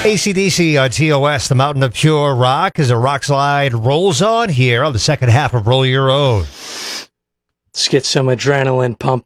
AC/DC on TOS, the Mountain of Pure Rock, as a rock slide rolls on here on the second half of Roll Your Own. Let's get some adrenaline pumping.